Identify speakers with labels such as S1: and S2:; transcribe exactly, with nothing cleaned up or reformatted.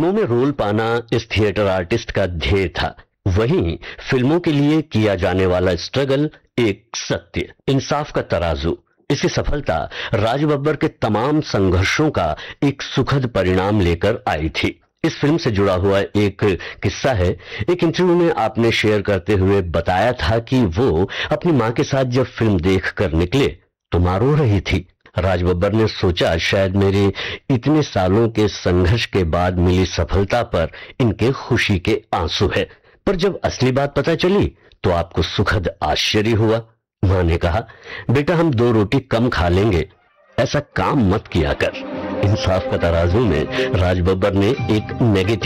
S1: फिल्मों में रोल पाना इस थिएटर आर्टिस्ट का ध्येय था, वहीं फिल्मों के लिए किया जाने वाला स्ट्रगल एक सत्य, इंसाफ का तराजू। इसकी सफलता राज बब्बर के तमाम संघर्षों का एक सुखद परिणाम लेकर आई थी। इस फिल्म से जुड़ा हुआ एक किस्सा है। एक इंटरव्यू में आपने शेयर करते हुए बताया था कि वो अपनी मां के साथ जब फिल्म देख कर निकले तो मां रो रही थी। राज बब्बर ने सोचा शायद मेरे इतने सालों के संघर्ष के बाद मिली सफलता पर इनके खुशी के आंसू है, पर जब असली बात पता चली तो आपको सुखद आश्चर्य हुआ। मां ने कहा, बेटा हम दो रोटी कम खा लेंगे, ऐसा काम मत किया कर। इंसाफ का तराजू में राज बब्बर ने एक नेगेटिव